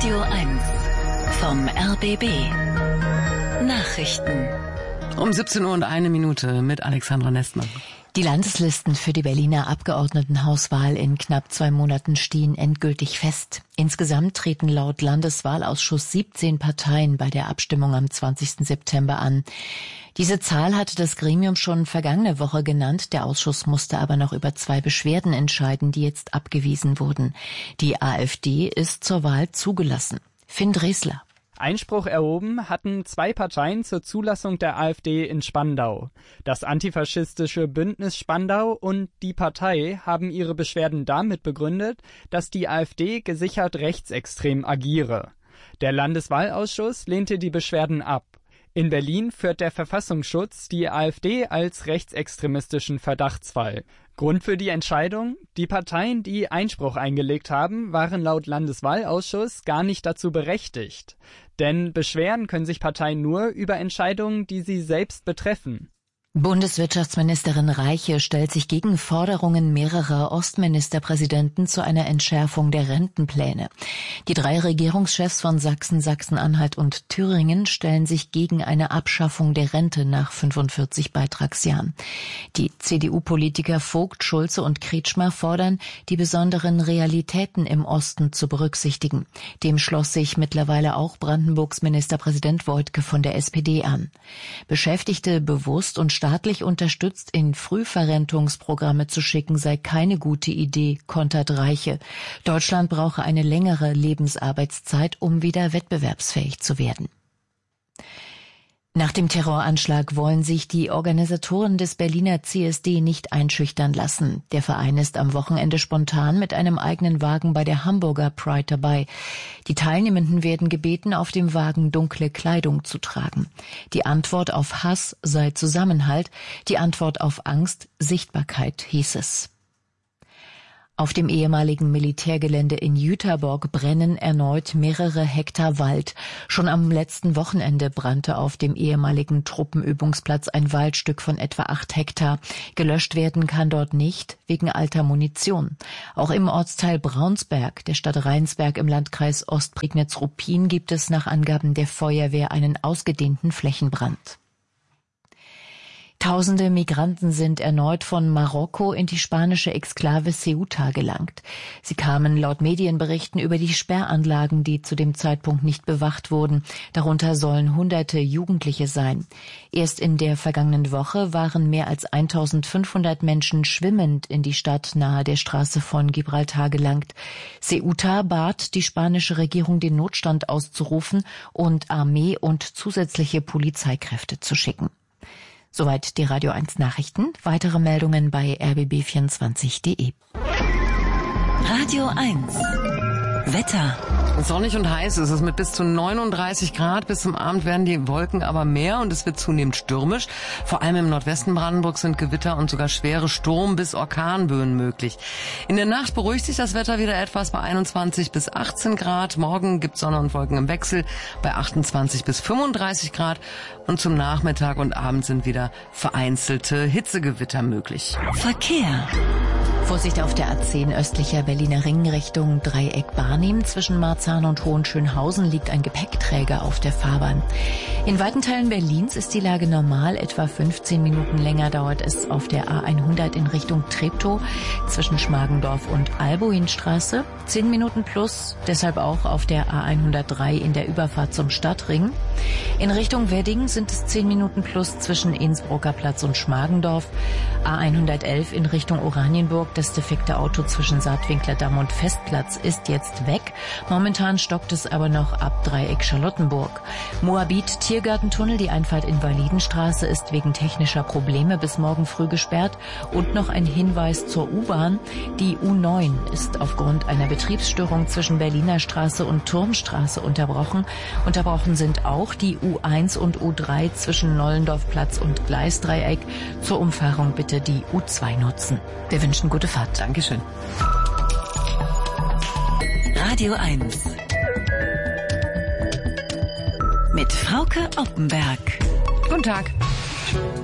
Radio 1 vom RBB. Nachrichten. Um 17:01 mit Alexandra Nestmann. Die Landeslisten für die Berliner Abgeordnetenhauswahl in knapp 2 Monaten stehen endgültig fest. Insgesamt treten laut Landeswahlausschuss 17 Parteien bei der Abstimmung am 20. September an. Diese Zahl hatte das Gremium schon vergangene Woche genannt. Der Ausschuss musste aber noch über 2 Beschwerden entscheiden, die jetzt abgewiesen wurden. Die AfD ist zur Wahl zugelassen. Finn Dresler. Einspruch erhoben hatten 2 Parteien zur Zulassung der AfD in Spandau. Das antifaschistische Bündnis Spandau und die Partei haben ihre Beschwerden damit begründet, dass die AfD gesichert rechtsextrem agiere. Der Landeswahlausschuss lehnte die Beschwerden ab. In Berlin führt der Verfassungsschutz die AfD als rechtsextremistischen Verdachtsfall. Grund für die Entscheidung? Die Parteien, die Einspruch eingelegt haben, waren laut Landeswahlausschuss gar nicht dazu berechtigt. Denn beschweren können sich Parteien nur über Entscheidungen, die sie selbst betreffen. Bundeswirtschaftsministerin Reiche stellt sich gegen Forderungen mehrerer Ostministerpräsidenten zu einer Entschärfung der Rentenpläne. Die 3 Regierungschefs von Sachsen, Sachsen-Anhalt und Thüringen stellen sich gegen eine Abschaffung der Rente nach 45 Beitragsjahren. Die CDU-Politiker Vogt, Schulze und Kretschmer fordern, die besonderen Realitäten im Osten zu berücksichtigen. Dem schloss sich mittlerweile auch Brandenburgs Ministerpräsident Woidke von der SPD an. Beschäftigte bewusst und staatlich unterstützt in Frühverrentungsprogramme zu schicken, sei keine gute Idee, kontert Reiche. Deutschland brauche eine längere Lebensarbeitszeit, um wieder wettbewerbsfähig zu werden. Nach dem Terroranschlag wollen sich die Organisatoren des Berliner CSD nicht einschüchtern lassen. Der Verein ist am Wochenende spontan mit einem eigenen Wagen bei der Hamburger Pride dabei. Die Teilnehmenden werden gebeten, auf dem Wagen dunkle Kleidung zu tragen. Die Antwort auf Hass sei Zusammenhalt, die Antwort auf Angst Sichtbarkeit, hieß es. Auf dem ehemaligen Militärgelände in Jüterborg brennen erneut mehrere Hektar Wald. Schon am letzten Wochenende brannte auf dem ehemaligen Truppenübungsplatz ein Waldstück von etwa 8 Hektar. Gelöscht werden kann dort nicht, wegen alter Munition. Auch im Ortsteil Braunsberg, der Stadt Rheinsberg im Landkreis Ostprignitz-Ruppin, gibt es nach Angaben der Feuerwehr einen ausgedehnten Flächenbrand. Tausende Migranten sind erneut von Marokko in die spanische Exklave Ceuta gelangt. Sie kamen laut Medienberichten über die Sperranlagen, die zu dem Zeitpunkt nicht bewacht wurden. Darunter sollen Hunderte Jugendliche sein. Erst in der vergangenen Woche waren mehr als 1500 Menschen schwimmend in die Stadt nahe der Straße von Gibraltar gelangt. Ceuta bat die spanische Regierung, den Notstand auszurufen und Armee und zusätzliche Polizeikräfte zu schicken. Soweit die Radio 1 Nachrichten. Weitere Meldungen bei rbb24.de. Radio 1 Wetter. Sonnig und heiß ist es mit bis zu 39 Grad. Bis zum Abend werden die Wolken aber mehr und es wird zunehmend stürmisch. Vor allem im Nordwesten Brandenburgs sind Gewitter und sogar schwere Sturm- bis Orkanböen möglich. In der Nacht beruhigt sich das Wetter wieder etwas bei 21 bis 18 Grad. Morgen gibt Sonne und Wolken im Wechsel bei 28 bis 35 Grad. Und zum Nachmittag und Abend sind wieder vereinzelte Hitzegewitter möglich. Verkehr. Vorsicht auf der A10 östlicher Berliner Ring Richtung Dreieck Barnim. Zwischen Marzahn und Hohenschönhausen liegt ein Gepäckträger auf der Fahrbahn. In weiten Teilen Berlins ist die Lage normal. Etwa 15 Minuten länger dauert es auf der A100 in Richtung Treptow zwischen Schmargendorf und Albuinstraße. 10 Minuten plus, deshalb auch auf der A103 in der Überfahrt zum Stadtring. In Richtung Wedding sind es 10 Minuten plus zwischen Innsbrucker Platz und Schmargendorf. A111 in Richtung Oranienburg. Das defekte Auto zwischen Saatwinkler-Damm und Festplatz ist jetzt weg. Momentan stockt es aber noch ab Dreieck Charlottenburg. Moabit-Tiergartentunnel, die Einfahrt Invalidenstraße, ist wegen technischer Probleme bis morgen früh gesperrt. Und noch ein Hinweis zur U-Bahn. Die U9 ist aufgrund einer Betriebsstörung zwischen Berliner Straße und Turmstraße unterbrochen. Unterbrochen sind auch die U1 und U3 zwischen Nollendorfplatz und Gleisdreieck. Zur Umfahrung bitte die U2 nutzen. Wir wünschen gute Fahrt. Dankeschön. Radio 1 mit Frauke Oppenberg. Guten Tag.